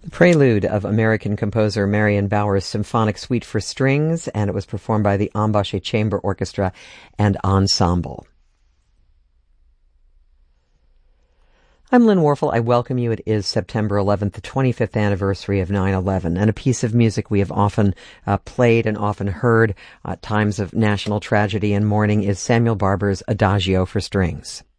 Prelude of American composer Marion Bauer's Symphonic Suite for Strings, and it was performed by the Ambashe Chamber Orchestra and Ensemble. I'm Lynn Warfel. I welcome you. It is September 11th, the 25th anniversary of 9/11, and a piece of music we have often played and often heard at times of national tragedy and mourning is Samuel Barber's Adagio for Strings.